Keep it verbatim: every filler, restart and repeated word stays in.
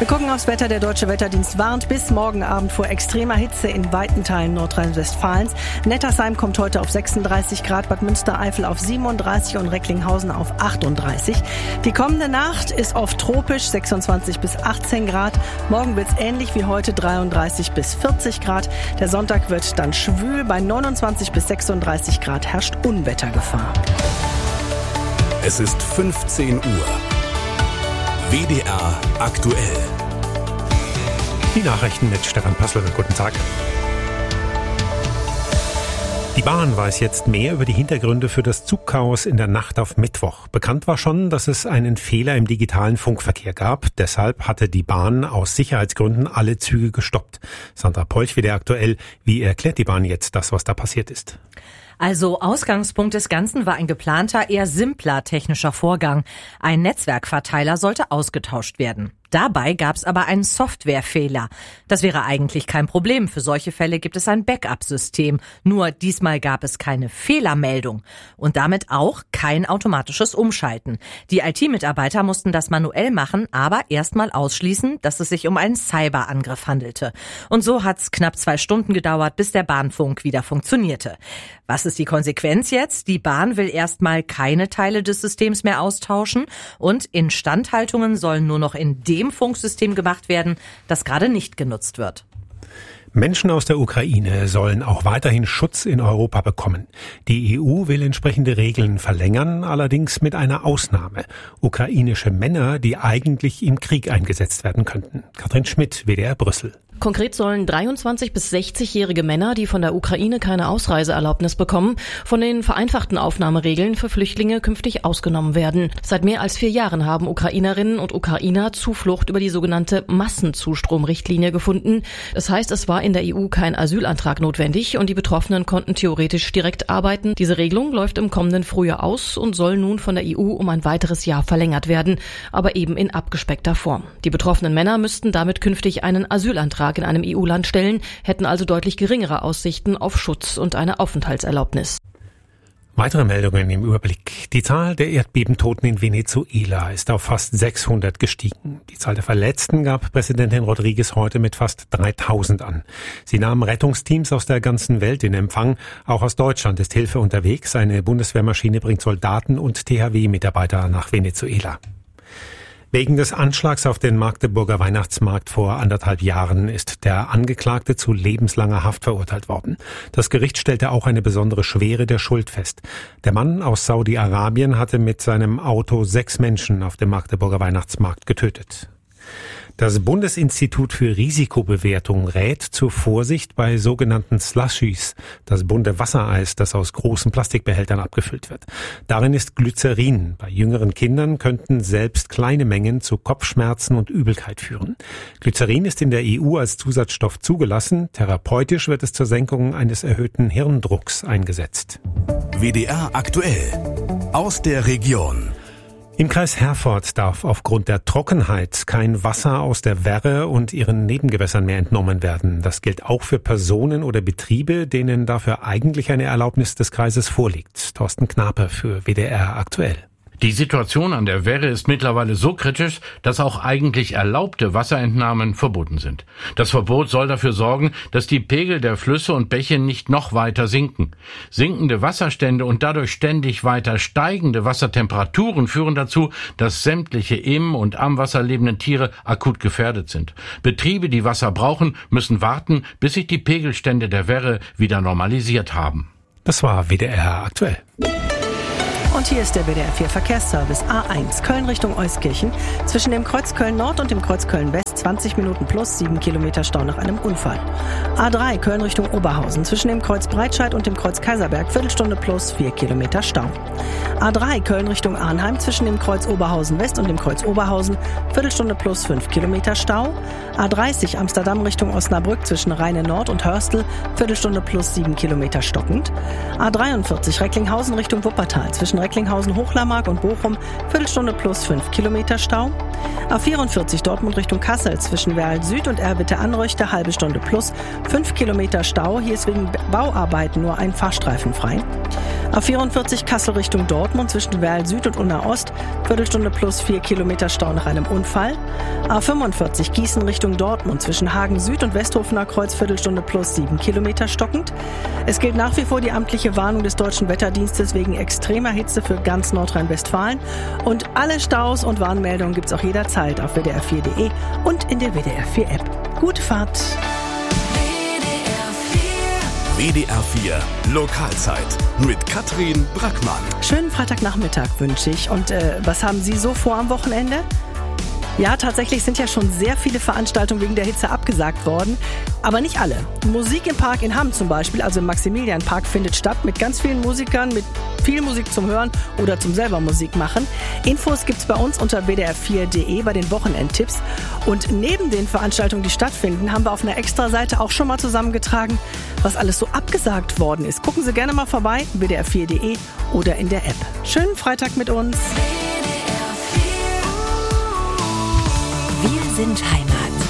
Wir gucken aufs Wetter. Der Deutsche Wetterdienst warnt bis morgen Abend vor extremer Hitze in weiten Teilen Nordrhein-Westfalens. Nettersheim kommt heute auf sechsunddreißig Grad, Bad Münstereifel auf siebenunddreißig und Recklinghausen auf achtunddreißig. Die kommende Nacht ist oft tropisch, sechsundzwanzig bis achtzehn Grad. Morgen wird es ähnlich wie heute, dreiunddreißig bis vierzig Grad. Der Sonntag wird dann schwül. Bei neunundzwanzig bis sechsunddreißig Grad herrscht Unwettergefahr. Es ist fünfzehn Uhr. W D R aktuell. Die Nachrichten mit Stefan Pössl. Guten Tag. Die Bahn weiß jetzt mehr über die Hintergründe für das Zugchaos in der Nacht auf Mittwoch. Bekannt war schon, dass es einen Fehler im digitalen Funkverkehr gab. Deshalb hatte die Bahn aus Sicherheitsgründen alle Züge gestoppt. Sandra Polch, W D R aktuell. Wie erklärt die Bahn jetzt das, was da passiert ist? Also Ausgangspunkt des Ganzen war ein geplanter, eher simpler technischer Vorgang. Ein Netzwerkverteiler sollte ausgetauscht werden. Dabei gab es aber einen Softwarefehler. Das wäre eigentlich kein Problem. Für solche Fälle gibt es ein Backup-System. Nur diesmal gab es keine Fehlermeldung und damit auch kein automatisches Umschalten. Die I T-Mitarbeiter mussten das manuell machen, aber erstmal ausschließen, dass es sich um einen Cyberangriff handelte. Und so hat es knapp zwei Stunden gedauert, bis der Bahnfunk wieder funktionierte. Was ist die Konsequenz jetzt? Die Bahn will erstmal keine Teile des Systems mehr austauschen und Instandhaltungen sollen nur noch in dem Funksystem gemacht werden, das gerade nicht genutzt wird. Menschen aus der Ukraine sollen auch weiterhin Schutz in Europa bekommen. Die E U will entsprechende Regeln verlängern, allerdings mit einer Ausnahme. Ukrainische Männer, die eigentlich im Krieg eingesetzt werden könnten. Katrin Schmidt, W D R Brüssel. Konkret sollen dreiundzwanzig- bis sechzigjährige Männer, die von der Ukraine keine Ausreiseerlaubnis bekommen, von den vereinfachten Aufnahmeregeln für Flüchtlinge künftig ausgenommen werden. Seit mehr als vier Jahren haben Ukrainerinnen und Ukrainer Zuflucht über die sogenannte Massenzustrom-Richtlinie gefunden. Das heißt, es war in der E U kein Asylantrag notwendig und die Betroffenen konnten theoretisch direkt arbeiten. Diese Regelung läuft im kommenden Frühjahr aus und soll nun von der E U um ein weiteres Jahr verlängert werden, aber eben in abgespeckter Form. Die betroffenen Männer müssten damit künftig einen Asylantrag in einem E U-Land stellen, hätten also deutlich geringere Aussichten auf Schutz und eine Aufenthaltserlaubnis. Weitere Meldungen im Überblick. Die Zahl der Erdbebentoten in Venezuela ist auf fast sechshundert gestiegen. Die Zahl der Verletzten gab Präsidentin Rodriguez heute mit fast dreitausend an. Sie nahm Rettungsteams aus der ganzen Welt in Empfang. Auch aus Deutschland ist Hilfe unterwegs. Eine Bundeswehrmaschine bringt Soldaten und T H W-Mitarbeiter nach Venezuela. Wegen des Anschlags auf den Magdeburger Weihnachtsmarkt vor anderthalb Jahren ist der Angeklagte zu lebenslanger Haft verurteilt worden. Das Gericht stellte auch eine besondere Schwere der Schuld fest. Der Mann aus Saudi-Arabien hatte mit seinem Auto sechs Menschen auf dem Magdeburger Weihnachtsmarkt getötet. Das Bundesinstitut für Risikobewertung rät zur Vorsicht bei sogenannten Slushies, das bunte Wassereis, das aus großen Plastikbehältern abgefüllt wird. Darin ist Glycerin. Bei jüngeren Kindern könnten selbst kleine Mengen zu Kopfschmerzen und Übelkeit führen. Glycerin ist in der E U als Zusatzstoff zugelassen. Therapeutisch wird es zur Senkung eines erhöhten Hirndrucks eingesetzt. W D R aktuell. Aus der Region. Im Kreis Herford darf aufgrund der Trockenheit kein Wasser aus der Werre und ihren Nebengewässern mehr entnommen werden. Das gilt auch für Personen oder Betriebe, denen dafür eigentlich eine Erlaubnis des Kreises vorliegt. Thorsten Knape für W D R aktuell. Die Situation an der Werre ist mittlerweile so kritisch, dass auch eigentlich erlaubte Wasserentnahmen verboten sind. Das Verbot soll dafür sorgen, dass die Pegel der Flüsse und Bäche nicht noch weiter sinken. Sinkende Wasserstände und dadurch ständig weiter steigende Wassertemperaturen führen dazu, dass sämtliche im und am Wasser lebenden Tiere akut gefährdet sind. Betriebe, die Wasser brauchen, müssen warten, bis sich die Pegelstände der Werre wieder normalisiert haben. Das war W D R aktuell. Und hier ist der W D R vier Verkehrsservice. A eins, Köln Richtung Euskirchen. Zwischen dem Kreuz Köln-Nord und dem Kreuz Köln-West zwanzig Minuten plus sieben Kilometer Stau nach einem Unfall. A drei, Köln Richtung Oberhausen. Zwischen dem Kreuz Breitscheid und dem Kreuz Kaiserberg Viertelstunde plus vier Kilometer Stau. A drei, Köln Richtung Arnheim. Zwischen dem Kreuz Oberhausen West und dem Kreuz Oberhausen Viertelstunde plus fünf Kilometer Stau. A dreißig, Amsterdam Richtung Osnabrück. Zwischen Rheine Nord und Hörstel Viertelstunde plus sieben Kilometer stockend. A dreiundvierzig, Recklinghausen Richtung Wuppertal. Zwischen Recklinghausen-Hochlarmark und Bochum Viertelstunde plus fünf Kilometer Stau. A vierundvierzig, Dortmund Richtung Kassel. Kassel zwischen Werl Süd und Erwitte-Anröchte halbe Stunde plus, fünf Kilometer Stau. Hier ist wegen Bauarbeiten nur ein Fahrstreifen frei. A vierundvierzig Kassel Richtung Dortmund zwischen Werl Süd und Unna Ost, Viertelstunde plus vier Kilometer Stau nach einem Unfall. A fünfundvierzig Gießen Richtung Dortmund zwischen Hagen Süd und Westhofener Kreuz, Viertelstunde plus sieben Kilometer stockend. Es gilt nach wie vor die amtliche Warnung des Deutschen Wetterdienstes wegen extremer Hitze für ganz Nordrhein-Westfalen. Und alle Staus und Warnmeldungen gibt's auch jederzeit auf W D R vier punkt de und in der W D R vier App. Gute Fahrt! W D R vier Lokalzeit mit Katrin Brackmann. Schönen Freitagnachmittag wünsche ich. Und äh, was haben Sie so vor am Wochenende? Ja, tatsächlich sind ja schon sehr viele Veranstaltungen wegen der Hitze abgesagt worden, aber nicht alle. Musik im Park in Hamm zum Beispiel, also im Maximilianpark, findet statt mit ganz vielen Musikern, mit viel Musik zum Hören oder zum selber Musik machen. Infos gibt's bei uns unter w d r vier punkt de bei den Wochenendtipps. Und neben den Veranstaltungen, die stattfinden, haben wir auf einer Extra-Seite auch schon mal zusammengetragen, was alles so abgesagt worden ist. Gucken Sie gerne mal vorbei, w d r vier punkt de oder in der App. Schönen Freitag mit uns. Wir sind Heimat.